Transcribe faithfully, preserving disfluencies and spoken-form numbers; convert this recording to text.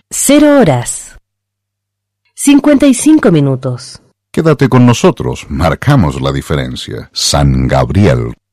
Cero horas. Cincuenta y cinco minutos. Quédate con nosotros, marcamos la diferencia. San Gabriel.